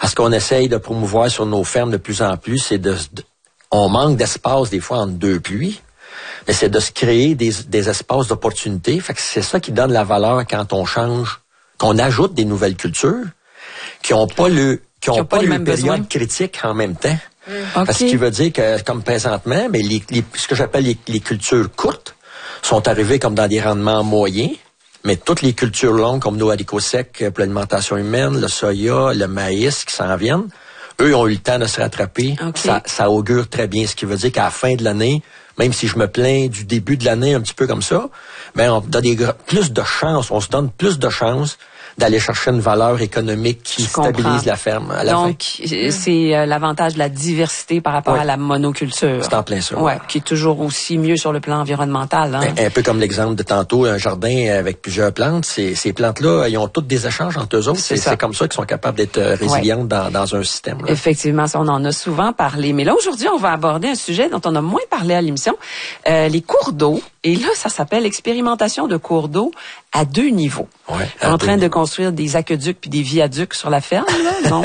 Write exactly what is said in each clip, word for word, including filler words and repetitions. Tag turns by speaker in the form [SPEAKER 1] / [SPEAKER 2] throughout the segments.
[SPEAKER 1] ce qu'on essaye de promouvoir sur nos fermes de plus en plus, c'est de, de on manque d'espace des fois entre deux pluies, mais c'est de se créer des, des espaces d'opportunité. Fait que c'est ça qui donne la valeur quand on change, qu'on ajoute des nouvelles cultures qui n'ont pas le qui n'ont pas, pas le période critique en même temps. Mmh. Okay. Parce qu'il veut dire que, comme présentement, mais les, les, ce que j'appelle les, les cultures courtes sont arrivées comme dans des rendements moyens, mais toutes les cultures longues, comme nos haricots secs pour l'alimentation humaine, le soya, le maïs qui s'en viennent, eux ont eu le temps de se rattraper. Okay. Ça, ça augure très bien, ce qui veut dire qu'à la fin de l'année, même si je me plains du début de l'année un petit peu comme ça, ben on a des, plus de chances, on se donne plus de chances d'aller chercher une valeur économique qui Je stabilise comprends. La ferme à la
[SPEAKER 2] Donc,
[SPEAKER 1] fin.
[SPEAKER 2] c'est euh, l'avantage de la diversité par rapport
[SPEAKER 1] oui.
[SPEAKER 2] à la monoculture.
[SPEAKER 1] C'est en plein ça.
[SPEAKER 2] Ouais, qui est toujours aussi mieux sur le plan environnemental. Hein?
[SPEAKER 1] Un, un peu comme l'exemple de tantôt, un jardin avec plusieurs plantes. Ces, ces plantes-là, ils ont toutes des échanges entre eux autres. C'est, c'est, c'est comme ça qu'ils sont capables d'être résilientes ouais. dans, dans un système. Là.
[SPEAKER 2] Effectivement, ça, on en a souvent parlé. Mais là, aujourd'hui, on va aborder un sujet dont on a moins parlé à l'émission, euh, les cours d'eau. Et là, ça s'appelle expérimentation de cours d'eau à deux niveaux.
[SPEAKER 1] Ouais,
[SPEAKER 2] en train de construire des aqueducs puis des viaducs sur la ferme, là, non?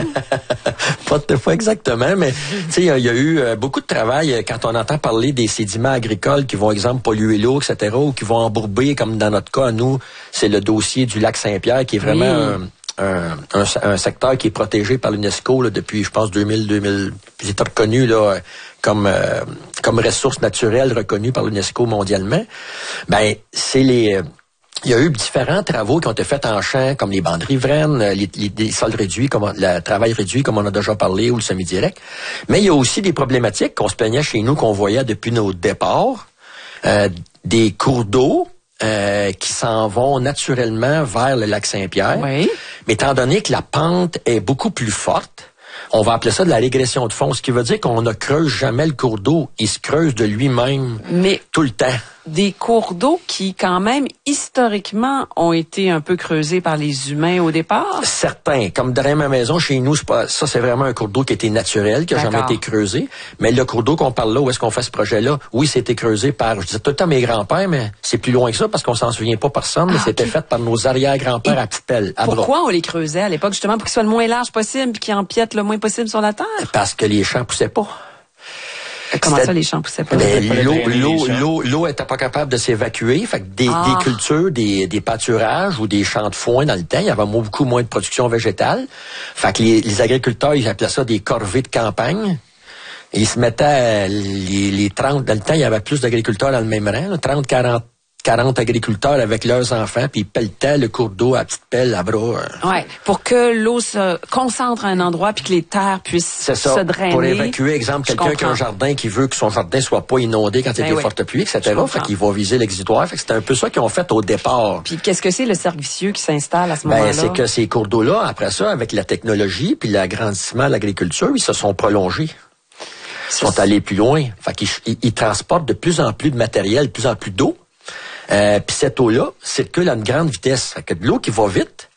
[SPEAKER 1] pas, pas exactement, mais tu sais, il y, y a eu euh, beaucoup de travail quand on entend parler des sédiments agricoles qui vont, exemple, polluer l'eau, et cetera, ou qui vont embourber, comme dans notre cas, nous, c'est le dossier du lac Saint-Pierre qui est vraiment oui. un, un, un, un secteur qui est protégé par l'UNESCO là, depuis, je pense, deux mille, deux mille, il est reconnu là comme euh, comme ressource naturelle reconnue par l'UNESCO mondialement. Ben, c'est les il y a eu différents travaux qui ont été faits en champ, comme les bandes riveraines, les, les, les sols réduits, comme le travail réduit, comme on a déjà parlé, ou le semi-direct. Mais il y a aussi des problématiques qu'on se plaignait chez nous, qu'on voyait depuis nos départs, euh, des cours d'eau euh, qui s'en vont naturellement vers le lac Saint-Pierre.
[SPEAKER 2] Oui.
[SPEAKER 1] Mais étant donné que la pente est beaucoup plus forte, on va appeler ça de la régression de fond, ce qui veut dire qu'on ne creuse jamais le cours d'eau. Il se creuse de lui-même
[SPEAKER 2] Mais
[SPEAKER 1] tout le temps.
[SPEAKER 2] Des cours d'eau qui, quand même, historiquement, ont été un peu creusés par les humains au départ?
[SPEAKER 1] Certains. Comme derrière ma maison, chez nous, c'est pas, ça, c'est vraiment un cours d'eau qui a été naturel, qui n'a jamais été creusé. Mais le cours d'eau qu'on parle là, où est-ce qu'on fait ce projet-là, oui, c'était creusé par, je disais tout le temps mes grands-pères, mais c'est plus loin que ça parce qu'on s'en souvient pas personne, mais ah, c'était okay. fait par nos arrière-grands-pères Et à petite pelle, à
[SPEAKER 2] Pourquoi
[SPEAKER 1] bras.
[SPEAKER 2] on les creusait à l'époque, justement, pour qu'ils soient le moins large possible et qu'ils empiètent le moins possible sur la terre?
[SPEAKER 1] Parce que les champs poussaient pas.
[SPEAKER 2] Comment ça, les champs poussaient pas?
[SPEAKER 1] Ben, l'eau, l'eau, l'eau, l'eau était pas capable de s'évacuer. Fait que des, ah. des cultures, des, des pâturages ou des champs de foin dans le temps, il y avait beaucoup moins de production végétale. Fait que les, les agriculteurs, ils appelaient ça des corvées de campagne. Et ils se mettaient les, les trente, dans le temps, il y avait plus d'agriculteurs dans le même rang, là, trente, quarante, quarante agriculteurs avec leurs enfants, puis ils pelletaient le cours d'eau à petite pelle, à bras.
[SPEAKER 2] Ouais, pour que l'eau se concentre à un endroit puis que les terres puissent
[SPEAKER 1] C'est ça,
[SPEAKER 2] se drainer.
[SPEAKER 1] Pour évacuer, exemple, quelqu'un qui a un jardin qui veut que son jardin soit pas inondé quand il y a
[SPEAKER 2] ben
[SPEAKER 1] des
[SPEAKER 2] oui.
[SPEAKER 1] fortes pluies, et cetera. Fait qu'il va viser l'exutoire. Fait que c'est un peu ça qu'ils ont fait au départ.
[SPEAKER 2] Puis qu'est-ce que c'est le cercle vicieux qui s'installe à ce
[SPEAKER 1] ben,
[SPEAKER 2] moment-là?
[SPEAKER 1] C'est que ces cours d'eau-là, après ça, avec la technologie puis l'agrandissement de l'agriculture, ils se sont prolongés. Ils sont allés plus loin. Fait qu'ils ils, ils transportent de plus en plus de matériel, de plus en plus d'eau. Euh, puis cette eau-là circule à une grande vitesse. Fait que de l'eau qui va vite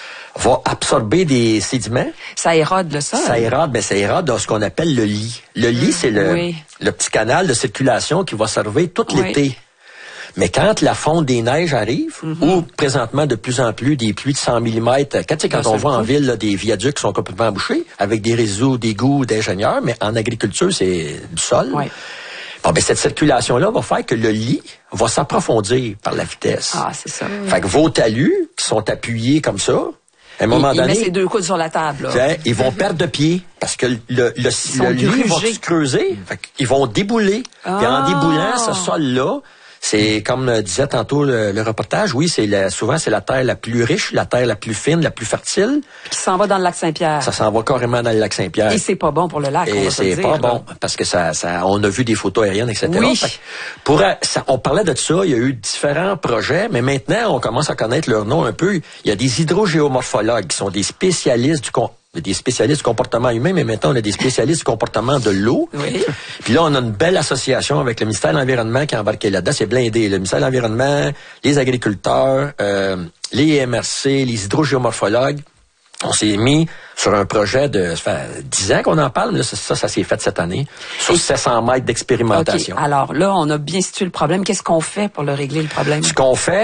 [SPEAKER 1] va absorber des sédiments.
[SPEAKER 2] Ça érode le sol.
[SPEAKER 1] Ça érode, mais ça érode dans ce qu'on appelle le lit. Le lit, mmh, c'est le,
[SPEAKER 2] oui.
[SPEAKER 1] le petit canal de circulation qui va servir tout
[SPEAKER 2] oui.
[SPEAKER 1] l'été. Mais quand la fonte des neiges arrive, mm-hmm. ou présentement de plus en plus des pluies de cent millimètres, quand, tu sais, quand on voit en ville là, des viaducs qui sont complètement bouchés, avec des réseaux d'égouts d'ingénieurs, mais en agriculture, c'est du sol.
[SPEAKER 2] Oui.
[SPEAKER 1] Bon, ben, cette circulation-là va faire que le lit va s'approfondir par la vitesse.
[SPEAKER 2] Ah, c'est ça.
[SPEAKER 1] Fait que vos talus, qui sont appuyés comme ça, à un moment
[SPEAKER 2] il,
[SPEAKER 1] donné...
[SPEAKER 2] Il met ses deux coudes sur la table. Là.
[SPEAKER 1] Ils vont perdre de pied, parce que le, le, le, le lit va se creuser. Fait qu'ils vont débouler.
[SPEAKER 2] Ah.
[SPEAKER 1] Puis en déboulant ce sol-là, c'est comme euh, disait tantôt le, le reportage, oui, c'est la, souvent c'est la terre la plus riche, la terre la plus fine, la plus fertile.
[SPEAKER 2] Qui s'en va dans le lac Saint-Pierre.
[SPEAKER 1] Ça s'en va carrément dans le lac Saint-Pierre.
[SPEAKER 2] Et c'est pas bon pour le lac.
[SPEAKER 1] Et
[SPEAKER 2] on va
[SPEAKER 1] c'est
[SPEAKER 2] se
[SPEAKER 1] pas
[SPEAKER 2] dire,
[SPEAKER 1] bon
[SPEAKER 2] là.
[SPEAKER 1] parce que ça, ça, on a vu des photos aériennes, et cetera.
[SPEAKER 2] Oui.
[SPEAKER 1] Fait que pour, ça, on parlait de ça, il y a eu différents projets, mais maintenant on commence à connaître leur nom un peu. Il y a des hydrogéomorphologues qui sont des spécialistes du con des spécialistes du comportement humain, mais maintenant on a des spécialistes du comportement de l'eau.
[SPEAKER 2] Oui.
[SPEAKER 1] Puis là, on a une belle association avec le ministère de l'Environnement qui est embarqué là-dedans. C'est blindé. Le ministère de l'Environnement, les agriculteurs, euh, les M R C, les hydrogéomorphologues. On s'est mis sur un projet de... Ça fait dix ans qu'on en parle, mais là, ça, ça, ça s'est fait cette année, sur Et... sept cents mètres d'expérimentation.
[SPEAKER 2] Okay. Alors là, on a bien situé le problème. Qu'est-ce qu'on fait pour le régler, le problème?
[SPEAKER 1] Ce qu'on fait,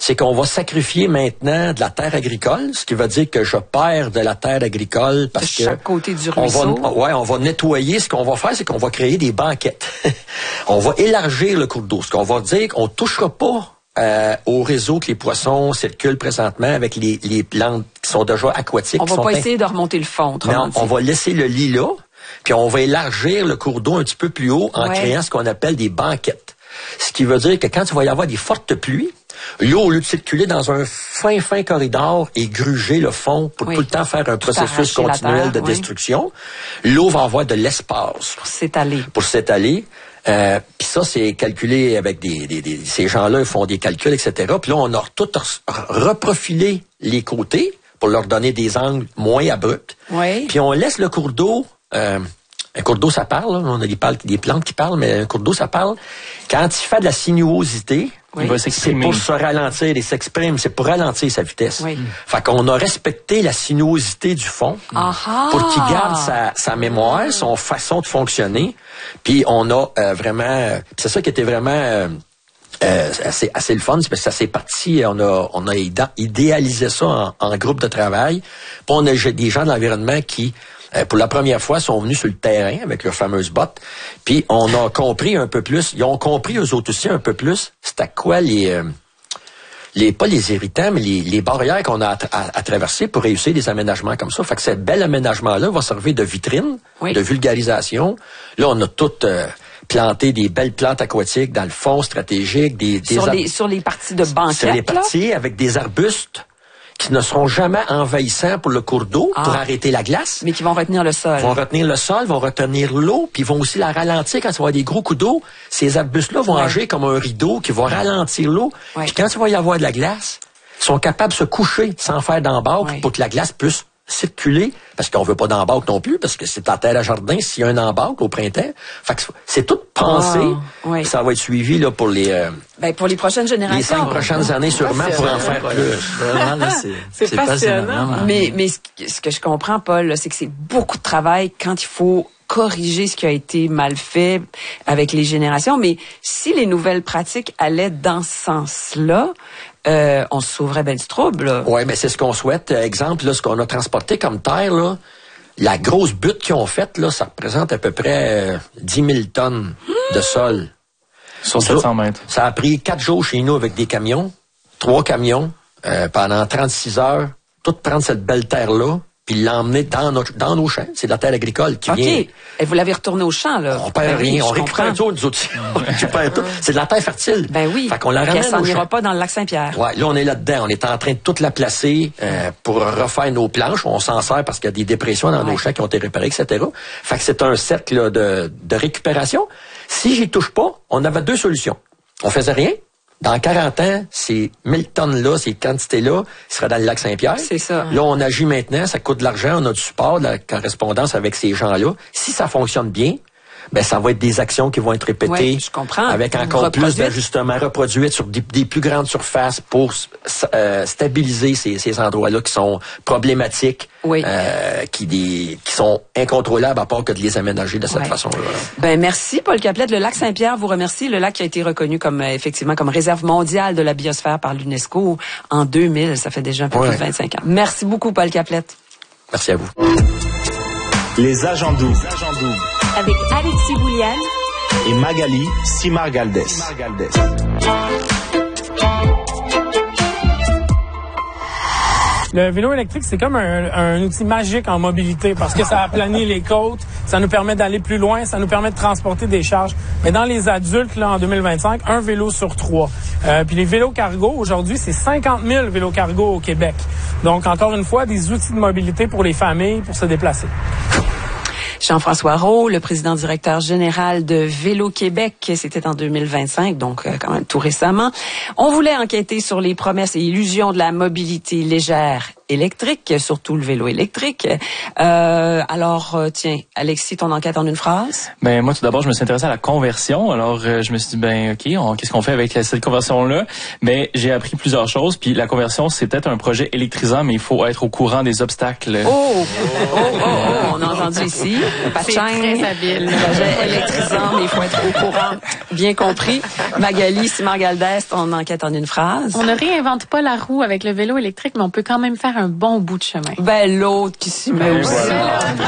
[SPEAKER 1] c'est qu'on va sacrifier maintenant de la terre agricole, ce qui veut dire que je perds de la terre agricole parce
[SPEAKER 2] de chaque
[SPEAKER 1] que
[SPEAKER 2] côté du
[SPEAKER 1] on
[SPEAKER 2] ruisseau.
[SPEAKER 1] va, ouais, on va nettoyer. Ce qu'on va faire, c'est qu'on va créer des banquettes. On va élargir le cours d'eau. Ce qu'on va dire, qu'on touchera pas euh, au réseau que les poissons circulent présentement avec les, les plantes qui sont déjà aquatiques.
[SPEAKER 2] On va
[SPEAKER 1] qui
[SPEAKER 2] pas
[SPEAKER 1] sont
[SPEAKER 2] essayer de remonter le fond.
[SPEAKER 1] Non, on va laisser le lit là, puis on va élargir le cours d'eau un petit peu plus haut en
[SPEAKER 2] ouais.
[SPEAKER 1] créant ce qu'on appelle des banquettes. Ce qui veut dire que quand il va y avoir des fortes pluies, l'eau, au lieu de circuler dans un fin, fin corridor et gruger le fond pour oui. tout le temps faire un tout processus continuel terre, de oui. destruction, l'eau va avoir de l'espace.
[SPEAKER 2] Pour s'étaler.
[SPEAKER 1] Pour s'étaler. Euh, puis ça, c'est calculé avec des, des, des... Ces gens-là, ils font des calculs, et cetera. Puis là, on a tout reprofilé les côtés pour leur donner des angles moins abrupts.
[SPEAKER 2] Oui.
[SPEAKER 1] Puis on laisse le cours d'eau... Euh, un cours d'eau, ça parle. Là. On a des, des plantes qui parlent, mais un cours d'eau, ça parle. Quand il fait de la sinuosité,
[SPEAKER 3] oui.
[SPEAKER 1] c'est pour se ralentir. Il s'exprime, c'est pour ralentir sa vitesse.
[SPEAKER 2] Oui.
[SPEAKER 1] Fait qu'on a respecté la sinuosité du fond
[SPEAKER 2] Aha.
[SPEAKER 1] pour qu'il garde sa, sa mémoire, son façon de fonctionner. Puis on a euh, vraiment... Euh, c'est ça qui était vraiment... Euh, Euh, assez, assez le fun, c'est parce que ça s'est parti, on a, on a idéalisé ça en, en groupe de travail. Puis on a des gens de l'environnement qui, euh, pour la première fois, sont venus sur le terrain avec leurs fameuses bottes. Puis on a compris un peu plus, ils ont compris eux autres aussi un peu plus, c'est à quoi les... Euh, les pas les irritants, mais les, les barrières qu'on a à, à, à traverser pour réussir des aménagements comme ça. Fait que ce bel aménagement-là va servir de vitrine,
[SPEAKER 2] oui.
[SPEAKER 1] de vulgarisation. Là, on a tout... Euh, planter des belles plantes aquatiques dans le fond stratégique. Des, des
[SPEAKER 2] sur, les, sur les parties de banquettes,
[SPEAKER 1] sur les parties là? Avec des arbustes qui ne seront jamais envahissants pour le cours d'eau, ah. pour arrêter la glace.
[SPEAKER 2] Mais qui vont retenir le sol.
[SPEAKER 1] Vont retenir le sol, vont retenir l'eau, puis vont aussi la ralentir quand il va y avoir des gros coups d'eau. Ces arbustes-là vont ouais. agir comme un rideau qui va ralentir l'eau. Ouais. Puis quand il va y avoir de la glace, ils sont capables de se coucher sans faire d'embarque ouais. pour que la glace puisse circuler, parce qu'on veut pas d'embarque non plus, parce que c'est en terre à jardin, s'il y a un embarque au printemps. Fait que c'est tout pensé. Oh, oui. Ça va être suivi là, pour les euh,
[SPEAKER 2] ben, pour les prochaines générations.
[SPEAKER 1] Les cinq prochaines années sûrement pour en faire plus.
[SPEAKER 2] Vraiment, là, c'est, c'est, c'est passionnant. passionnant. Mais, mais ce, ce que je comprends, Paul, là, c'est que c'est beaucoup de travail quand il faut corriger ce qui a été mal fait avec les générations. Mais si les nouvelles pratiques allaient dans ce sens-là, Euh, on se sauverait bien du trouble.
[SPEAKER 1] Oui, mais c'est ce qu'on souhaite. Exemple, là, ce qu'on a transporté comme terre, là, la grosse butte qu'ils ont faite, là, ça représente à peu près euh, dix mille tonnes mmh. de sol.
[SPEAKER 3] Sur sept cents mètres.
[SPEAKER 1] Ça a pris quatre jours chez nous avec des camions, trois camions, euh, pendant trente-six heures, tout prendre cette belle terre-là, puis l'emmener dans, notre, dans nos champs. C'est de la terre agricole qui
[SPEAKER 2] okay.
[SPEAKER 1] vient...
[SPEAKER 2] OK. Et vous l'avez retourné au champ, là?
[SPEAKER 1] On perd ben rien. Oui, on récupère tout, nous autres. On récupère tout. C'est de la terre fertile.
[SPEAKER 2] Ben oui.
[SPEAKER 1] Fait qu'on la ramène
[SPEAKER 2] ça
[SPEAKER 1] au
[SPEAKER 2] n'ira
[SPEAKER 1] champ.
[SPEAKER 2] pas dans le lac Saint-Pierre.
[SPEAKER 1] Ouais, là, on est là-dedans. On est en train de toute la placer euh, pour refaire nos planches. On s'en sert parce qu'il y a des dépressions dans ouais. nos champs qui ont été réparées, et cetera. Fait que c'est un cercle là, de, de récupération. Si j'y touche pas, on avait deux solutions. On faisait rien. Dans quarante ans, ces mille tonnes-là, ces quantités-là, seraient dans le lac Saint-Pierre.
[SPEAKER 2] C'est ça.
[SPEAKER 1] Là, on agit maintenant, ça coûte de l'argent, on a du support, de la correspondance avec ces gens-là. Si ça fonctionne bien, ben ça va être des actions qui vont être répétées.
[SPEAKER 2] Ouais, je comprends.
[SPEAKER 1] Avec encore plus d'ajustements reproduites sur des, des plus grandes surfaces pour euh, stabiliser ces, ces endroits-là qui sont problématiques,
[SPEAKER 2] oui.
[SPEAKER 1] euh, qui, des, qui sont incontrôlables à part que de les aménager de cette ouais. façon-là.
[SPEAKER 2] Ben merci, Paul Caplette. Le lac Saint-Pierre vous remercie. Le lac qui a été reconnu comme euh, effectivement comme réserve mondiale de la biosphère par l'UNESCO en deux mille. Ça fait déjà un peu ouais. plus de vingt-cinq ans. Merci beaucoup, Paul Caplette.
[SPEAKER 1] Merci à vous.
[SPEAKER 4] Les agents doubles.
[SPEAKER 5] Avec Alexis Bouliane
[SPEAKER 4] et Magali Simard-Galdès.
[SPEAKER 6] Le vélo électrique, c'est comme un, un outil magique en mobilité parce que ça aplanit les côtes, ça nous permet d'aller plus loin, ça nous permet de transporter des charges. Mais dans les adultes, là, en deux mille vingt-cinq, un vélo sur trois. Euh, puis les vélos cargo, aujourd'hui, c'est cinquante mille vélos cargo au Québec. Donc, encore une fois, des outils de mobilité pour les familles pour se déplacer.
[SPEAKER 2] Jean-François Roux, le président directeur général de Vélo Québec, c'était en deux mille vingt-cinq, donc euh, quand même tout récemment. On voulait enquêter sur les promesses et illusions de la mobilité légère électrique, surtout le vélo électrique. Euh, alors, euh, tiens, Alexis, ton enquête en une phrase?
[SPEAKER 3] Ben moi, tout d'abord, je me suis intéressé à la conversion. Alors, euh, je me suis dit, ben ok, on, qu'est-ce qu'on fait avec la, cette conversion-là? Ben, j'ai appris plusieurs choses. Puis la conversion, c'est peut-être un projet électrisant, mais il faut être au courant des obstacles.
[SPEAKER 2] Oh, oh, oh, oh, on en entendu ici.
[SPEAKER 7] C'est très habile.
[SPEAKER 2] Trajet électrisant, mais il faut être au courant. Bien compris. Magali Simard-Galdès, on enquête en une phrase.
[SPEAKER 7] On ne réinvente pas la roue avec le vélo électrique, mais on peut quand même faire un bon bout de chemin.
[SPEAKER 2] Ben, l'autre qui s'y met aussi.